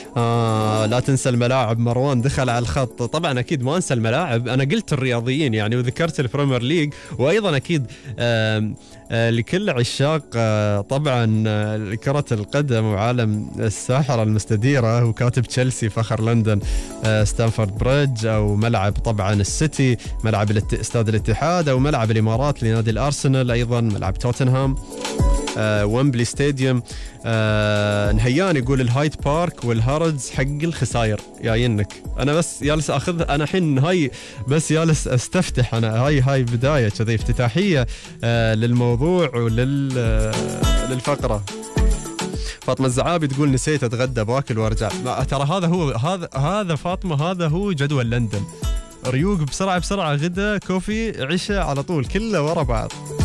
لا تنسى الملاعب. مروان دخل على الخط. طبعا أكيد ما أنسى الملاعب، أنا قلت الرياضيين يعني وذكرت البريمير ليج، وأيضا أكيد لكل عشاق طبعا كرة القدم وعالم الساحرة المستديرة وكاتب تشيلسي فخر لندن ستانفورد بريدج، أو ملعب طبعا السيتي، ملعب استاد الاتحاد، أو ملعب الإمارات لنادي الأرسنال، أيضا ملعب توتنهام، ويمبلي ستاديوم. نهيان يقول الهايد بارك والهاردز حق الخساير جايينك. انا بس جالس اخذ انا الحين هاي بس جالس استفتح، انا هاي بدايه كذا افتتاحيه للموضوع للفقره. فاطمه الزعابي تقول نسيت اتغدى باكل وارجع. ترى هذا فاطمه، هذا هو جدول لندن، ريوق بسرعه غدا كوفي عشاء على طول كله ورا بعض.